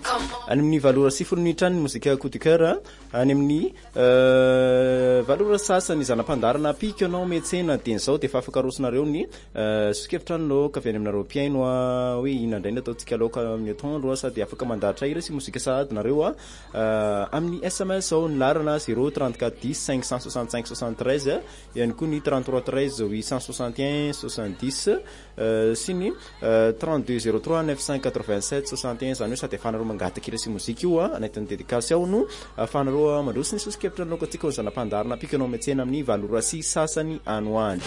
Any amin'ny valora sifiny minitra ny mozika coup de cœur any amin'ny valora sasany zanam-pandarana pique anao metsena de zao de fa afaka arosinareo ny sokevitranonao ka avy any aminareo piaino hoe ina indray ny ataontsika laoka amin'ny atoandro sady afaka mandahatra hira sy mozika sahady nareo amin'ny SMS ao ny larana 034 10 565 73 ihany koa ny 33 13 861 70 sy ny 32 03 987 61 zany hoe sady afanareo mangataka hira sy mozika io anatin'ny dédicace ao no afanareo mandroso ny sosokevitranao ka tsika zanam-pandarana pikanao metsena amin'ny valora sy sasany anoany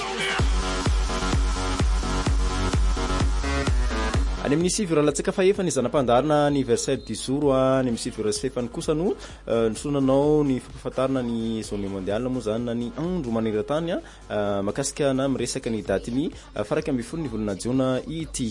any amin'ny sivy latsaka fahefa ny zanam-pandarana anniversaire du jour any amin'ny sivy fefany kosa no nisonanao ny fampafatarana ny journée mondiale moa zany na ny andro maneran-tany makasika na miresaka ny daty ny faraka amby folo ny volana jiona ity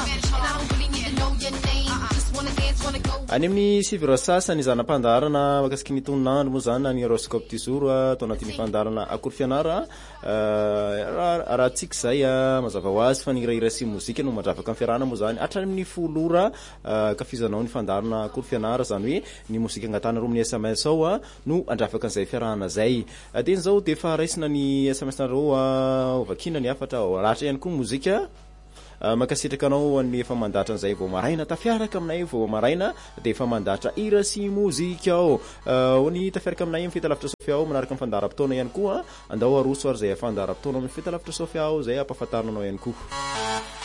any amin'ny sivy sasany zanam-pandarana makasika ny toninandro moa zany ny horoscope du jour atao anatin'ny fandarana akory fianara raha tsika zay mazava ho azy fa nihirahira sy mozika no mandravaka amin'ny fiarahana moa zany hatrany amin'ny folora kafizanao ny fandarana akory fianara zany hoe ny mozika angatana ro amin'ny SMS ao no andravaka an'izay fiarahana zay de zao de fa raisina ny SMS nareo vakina ny afatra ratra ihany koa mozika makasitraka anao an'ny efa mandatra an'izay vao maraina tafiaraka aminay vao maraina de efa mandatra hira sy mozika ao ny tafiaraka aminay amin'ny fitalavitra Sofia ao manaraka amin'ny fandaram-potoana ihany koa andao aroso ary zay fandaram-potoana amin'ny fitalavitra Sofia ao zay ampahafantarinanao ihany koa